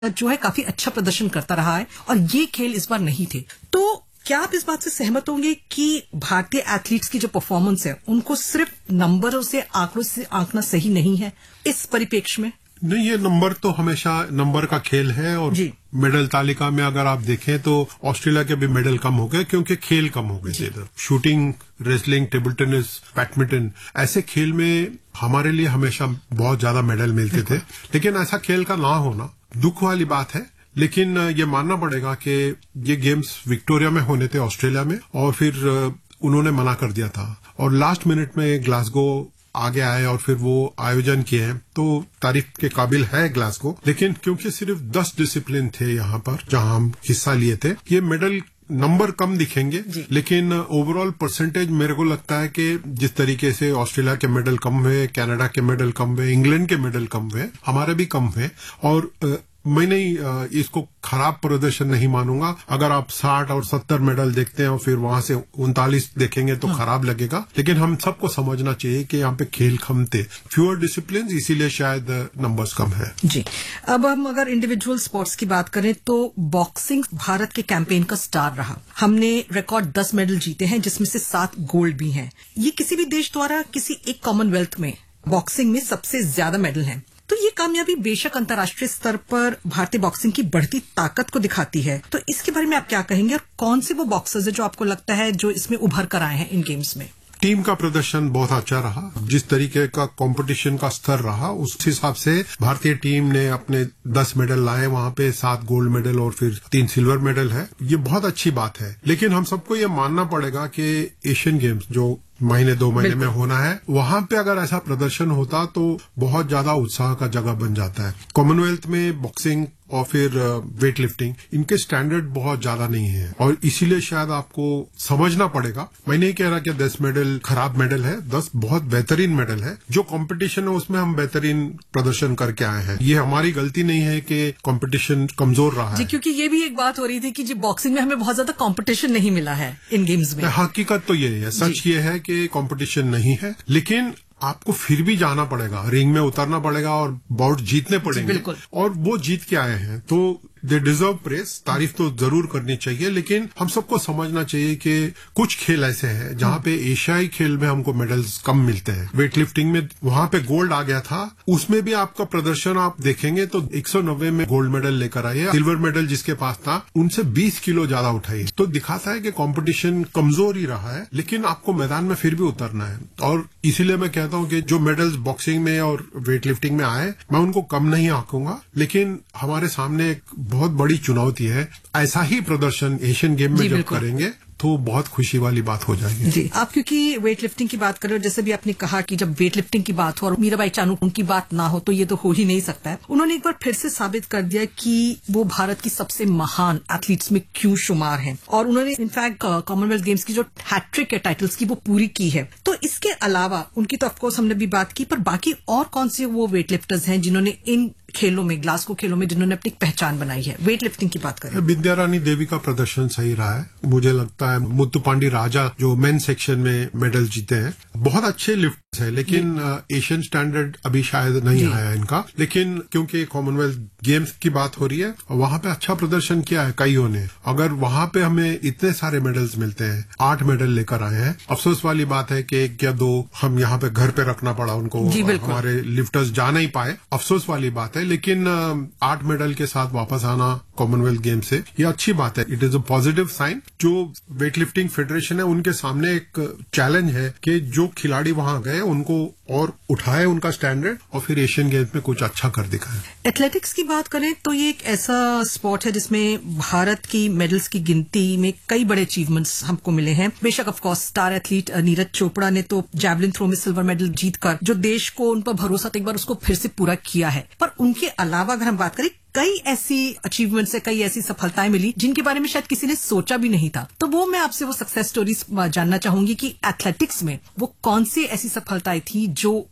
जो है काफी अच्छा प्रदर्शन करता रहा है और ये खेल इस बार नहीं थे। तो क्या आप इस बात से सहमत होंगे कि भारतीय एथलीट्स की जो परफॉर्मेंस है उनको सिर्फ नंबरों से आंकड़ों से आंकना सही नहीं है इस परिप्रेक्ष्य में? नहीं, ये नंबर तो हमेशा नंबर का खेल है और मेडल तालिका में अगर आप देखें तो ऑस्ट्रेलिया के भी मेडल कम हो गए क्योंकि खेल कम हो गए थे इधर। Shooting, wrestling, table tennis, badminton, ऐसे खेल में हमारे लिए हमेशा बहुत ज्यादा मेडल मिलते थे। लेकिन ऐसा खेल का ना होना दुख वाली बात है। लेकिन ये मानना पड़ेगा कि ये गेम्स विक्टोरिया में होने थे ऑस्ट्रेलिया में और फिर उन्होंने मना कर दिया था और लास्ट मिनट में ग्लासगो आगे आए और फिर वो आयोजन किए हैं, तो तारीफ के काबिल है ग्लासगो। लेकिन क्योंकि सिर्फ 10 डिसिप्लिन थे यहाँ पर जहाँ हम हिस्सा लिए थे, ये मेडल नंबर कम दिखेंगे लेकिन ओवरऑल परसेंटेज मेरे को लगता है कि जिस तरीके से ऑस्ट्रेलिया के मेडल कम हुए, कनाडा के मेडल कम हुए, इंग्लैंड के मेडल कम हुए, हमारे भी कम हुए। और मैं नहीं इसको खराब प्रदर्शन नहीं मानूंगा। अगर आप 60 और 70 मेडल देखते हैं और फिर वहां से 39 देखेंगे तो खराब लगेगा। लेकिन हम सबको समझना चाहिए कि यहाँ पे खेल कम थे, फ्यूअर डिसिप्लिन, इसीलिए शायद नंबर्स कम है। जी, अब हम अगर इंडिविजुअल स्पोर्ट्स की बात करें तो बॉक्सिंग भारत के कैंपेन का स्टार रहा। हमने रिकॉर्ड 10 मेडल जीते हैं जिसमें से 7 गोल्ड भी हैं। ये किसी भी देश द्वारा किसी एक कॉमनवेल्थ में बॉक्सिंग में सबसे ज्यादा मेडल हैं। तो ये कामयाबी बेशक अंतर्राष्ट्रीय स्तर पर भारतीय बॉक्सिंग की बढ़ती ताकत को दिखाती है। तो इसके बारे में आप क्या कहेंगे और कौन से वो बॉक्सर्स है जो आपको लगता है जो इसमें उभर कर आए हैं इन गेम्स में? टीम का प्रदर्शन बहुत अच्छा रहा। जिस तरीके का कंपटीशन का स्तर रहा उस हिसाब से भारतीय टीम ने अपने 10 मेडल लाए, वहां पे 7 गोल्ड मेडल और फिर 3 सिल्वर मेडल है। ये बहुत अच्छी बात है। लेकिन हम सबको ये मानना पड़ेगा कि एशियन गेम्स जो महीने 2 महीने में होना है, वहां पे अगर ऐसा प्रदर्शन होता तो बहुत ज्यादा उत्साह का जगह बन जाता है। कॉमनवेल्थ में बॉक्सिंग और फिर वेट लिफ्टिंग, इनके स्टैंडर्ड बहुत ज्यादा नहीं है और इसीलिए शायद आपको समझना पड़ेगा। मैं नहीं कह रहा कि 10 मेडल खराब मेडल है, 10 बहुत बेहतरीन मेडल है। जो कंपटीशन है उसमें हम बेहतरीन प्रदर्शन करके आए हैं। ये हमारी गलती नहीं है कि कंपटीशन कमजोर रहा है। क्योंकि ये भी एक बात हो रही थी कि जी बॉक्सिंग में हमें बहुत ज्यादा कंपटीशन नहीं मिला है इन गेम्स में। हकीकत तो ये है, सच ये है कि कंपटीशन नहीं है, लेकिन आपको फिर भी जाना पड़ेगा, रिंग में उतरना पड़ेगा और बाउट जीतने पड़ेंगे और वो जीत के आए हैं तो दे डिजर्व प्रेस। तारीफ तो जरूर करनी चाहिए, लेकिन हम सबको समझना चाहिए कि कुछ खेल ऐसे हैं जहां पे एशियाई खेल में हमको मेडल्स कम मिलते हैं। वेट लिफ्टिंग में वहां पे गोल्ड आ गया था, उसमें भी आपका प्रदर्शन आप देखेंगे तो 190 में गोल्ड मेडल लेकर आए। सिल्वर मेडल जिसके पास था उनसे 20 किलो ज्यादा उठाई, तो दिखाता है कि कंपटीशन कमजोर ही रहा है। लेकिन आपको मैदान में फिर भी उतरना है और इसीलिए मैं कहता हूं कि जो मेडल्स बॉक्सिंग में और वेट लिफ्टिंग में आए मैं उनको कम नहीं आंकूंगा, लेकिन हमारे सामने एक बहुत बड़ी चुनौती है। ऐसा ही प्रदर्शन एशियन गेम में जब करेंगे तो बहुत खुशी वाली बात हो जाएगी। जी, आप क्योंकि वेट लिफ्टिंग की बात कर रहे हो, जैसे भी आपने कहा कि जब वेट लिफ्टिंग की बात हो और मीराबाई चानू उनकी बात ना हो तो ये तो हो ही नहीं सकता है। उन्होंने एक बार फिर से साबित कर दिया कि वो भारत की सबसे महान एथलीट्स में क्यों शुमार हैं और उन्होंने इनफैक्ट कॉमनवेल्थ गेम्स की जो हैट्रिक है टाइटल्स की वो पूरी की है। तो इसके अलावा उनकी तो ऑफकोर्स हमने भी बात की, पर बाकी और कौन से वो वेट लिफ्टर्स हैं जिन्होंने इन खेलों में, ग्लासगो खेलों में, जिन्होंने अपनी पहचान बनाई है? वेट लिफ्टिंग की बात करें, विद्यारानी देवी का प्रदर्शन सही रहा है। मुझे लगता है मुत्तुपांडी राजा जो मेन सेक्शन में मेडल जीते हैं, बहुत अच्छे लिफ्ट है, लेकिन एशियन स्टैंडर्ड अभी शायद नहीं आया इनका। लेकिन क्योंकि कॉमनवेल्थ गेम्स की बात हो रही है, वहां पे अच्छा प्रदर्शन किया है कईयों ने। अगर वहां पे हमें इतने सारे मेडल्स मिलते हैं, 8 मेडल लेकर आए हैं, अफसोस वाली बात है कि 1 या 2 हम यहाँ पे घर पे रखना पड़ा उनको, हमारे लिफ्टर्स जा नहीं पाए, अफसोस वाली बात है। लेकिन 8 मेडल के साथ वापस आना कॉमनवेल्थ गेम से, ये अच्छी बात है। It is a positive sign. जो वेट लिफ्टिंग फेडरेशन है उनके सामने एक चैलेंज है कि जो खिलाड़ी वहां गए उनको और उठाए उनका स्टैंडर्ड और फिर एशियन गेम्स में कुछ अच्छा कर दिखाए। एथलेटिक्स की बात करें तो ये एक ऐसा स्पोर्ट है जिसमें भारत की मेडल्स की गिनती में कई बड़े अचीवमेंट्स हमको मिले हैं। बेशक of course star athlete Neeraj Chopra ने तो जैवलिन थ्रो में सिल्वर मेडल जीतकर जो देश को उन पर भरोसा था एक बार उसको फिर से पूरा किया है। पर उनके अलावा अगर हम बात करें, कई ऐसी अचीवमेंट्स है, कई ऐसी सफलताएं मिली जिनके बारे में शायद किसी ने सोचा भी नहीं था। तो वो मैं आपसे वो सक्सेस स्टोरीज जानना चाहूंगी कि एथलेटिक्स में वो कौन सी ऐसी सफलताएं थी जो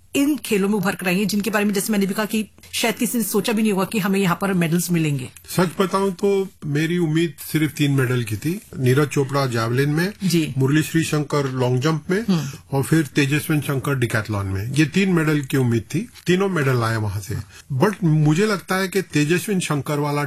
इन खेलों में उभर कर आई हैं, जिनके बारे में जैसे मैंने भी कहा कि शायद किसी ने सोचा भी नहीं होगा कि हमें यहाँ पर मेडल्स मिलेंगे? सच बताऊं तो मेरी उम्मीद सिर्फ 3 मेडल की थी। नीरज चोपड़ा जैवलिन में, मुरली श्री शंकर लॉन्ग जंप में और फिर तेजस्विन शंकर डिकैथलॉन में। ये 3 मेडल की उम्मीद थी, तीनों मेडल आए वहां से। बट मुझे लगता है कि तेजस्विन शंकर वाला